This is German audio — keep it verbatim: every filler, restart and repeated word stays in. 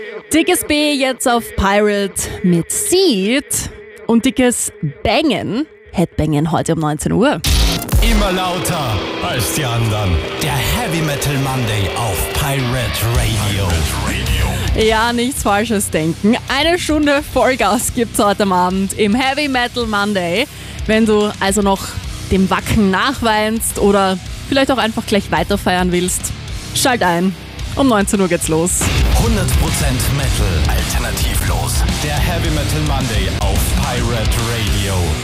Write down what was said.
Dickes B jetzt auf Pirate mit Seed und dickes Bangen. Headbangen heute um neunzehn Uhr. Immer lauter als die anderen. Der Heavy Metal Monday auf Pirate Radio. Ja, nichts Falsches denken. Eine Stunde Vollgas gibt's heute am Abend im Heavy Metal Monday. Wenn du also noch dem Wacken nachweinst oder vielleicht auch einfach gleich weiterfeiern willst, schalt ein. Um neunzehn Uhr geht's los. hundert Prozent Metal alternativlos. Der Heavy Metal Monday auf Pirate Radio.